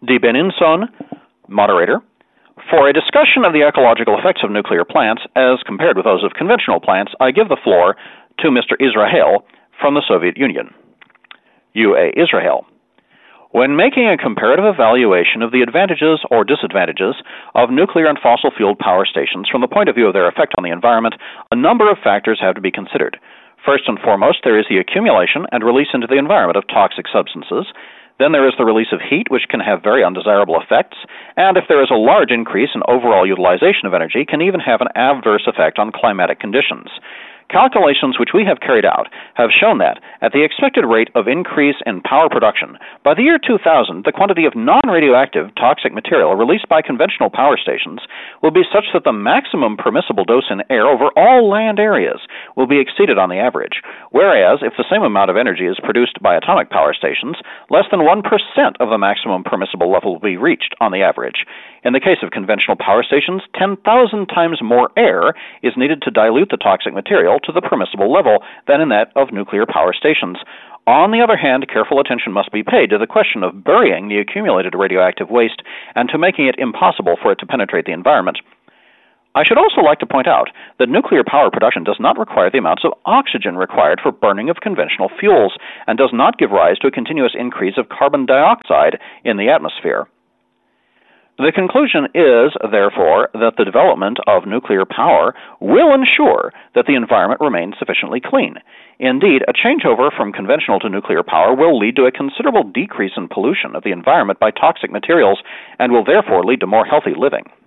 Di Beninson, moderator, for a discussion of the ecological effects of nuclear plants as compared with those of conventional plants, I give the floor to Mr. Israel from the Soviet Union. UA Israel. When making a comparative evaluation of the advantages or disadvantages of nuclear and fossil-fueled power stations from the point of view of their effect on the environment, a number of factors have to be considered. First and foremost, there is the accumulation and release into the environment of toxic substances. Then there is the release of heat, which can have very undesirable effects, and if there is a large increase in overall utilization of energy, can even have an adverse effect on climatic conditions. Calculations which we have carried out have shown that, at the expected rate of increase in power production, by the year 2000, the quantity of non-radioactive toxic material released by conventional power stations will be such that the maximum permissible dose in air over all land areas will be exceeded on the average, whereas if the same amount of energy is produced by atomic power stations, less than 1% of the maximum permissible level will be reached on the average. In the case of conventional power stations, 10,000 times more air is needed to dilute the toxic material to the permissible level than in that of nuclear power stations. On the other hand, careful attention must be paid to the question of burying the accumulated radioactive waste and to making it impossible for it to penetrate the environment. I should also like to point out that nuclear power production does not require the amounts of oxygen required for burning of conventional fuels and does not give rise to a continuous increase of carbon dioxide in the atmosphere. The conclusion is, therefore, that the development of nuclear power will ensure that the environment remains sufficiently clean. Indeed, a changeover from conventional to nuclear power will lead to a considerable decrease in pollution of the environment by toxic materials and will therefore lead to more healthy living.